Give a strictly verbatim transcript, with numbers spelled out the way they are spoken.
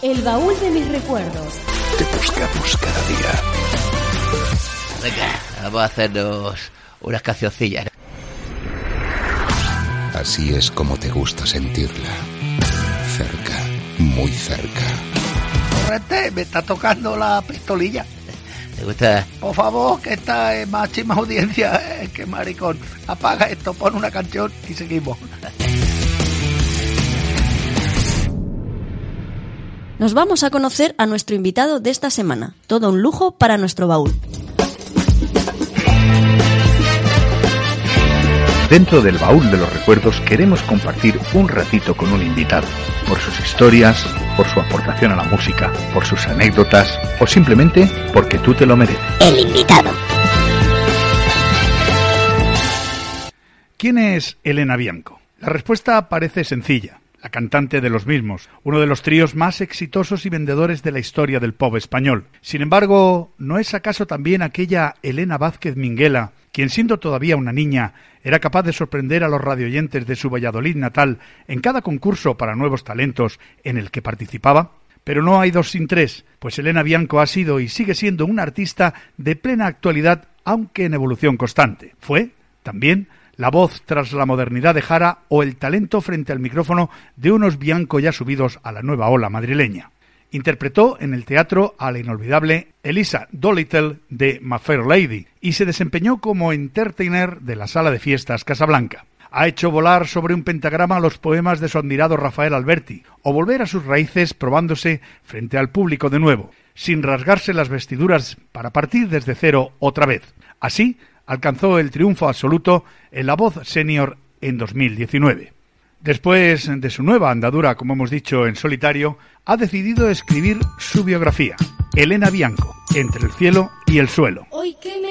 El baúl de mis recuerdos. Te buscamos cada día. Venga, vamos a hacernos unas cancioncillas. Así es como te gusta sentirla. Cerca, muy cerca. Correte, me está tocando la pistolilla. ¿Te gusta? Por favor, que esta es más y más audiencia. Eh, qué maricón. Apaga esto, pon una canción y seguimos. Nos vamos a conocer a nuestro invitado de esta semana. Todo un lujo para nuestro baúl. Dentro del baúl de los recuerdos queremos compartir un ratito con un invitado, por sus historias, por su aportación a la música, por sus anécdotas o simplemente porque tú te lo mereces. El invitado. ¿Quién es Elena Bianco? La respuesta parece sencilla. La cantante de Los Mismos, uno de los tríos más exitosos y vendedores de la historia del pop español. Sin embargo, ¿no es acaso también aquella Elena Vázquez Minguela, quien siendo todavía una niña, era capaz de sorprender a los radioyentes de su Valladolid natal en cada concurso para nuevos talentos en el que participaba? Pero no hay dos sin tres, pues Elena Bianco ha sido y sigue siendo una artista de plena actualidad, aunque en evolución constante. Fue, también, la voz tras la modernidad de Jara o el talento frente al micrófono de unos Bianco ya subidos a la nueva ola madrileña. Interpretó en el teatro a la inolvidable Elisa Dolittle de My Fair Lady y se desempeñó como entertainer de la sala de fiestas Casablanca. Ha hecho volar sobre un pentagrama los poemas de su admirado Rafael Alberti o volver a sus raíces probándose frente al público de nuevo, sin rasgarse las vestiduras para partir desde cero otra vez. Así, alcanzó el triunfo absoluto en La Voz Senior en dos mil diecinueve. Después de su nueva andadura, como hemos dicho, en solitario, ha decidido escribir su biografía, Elena Bianco, Entre el cielo y el suelo. Hoy que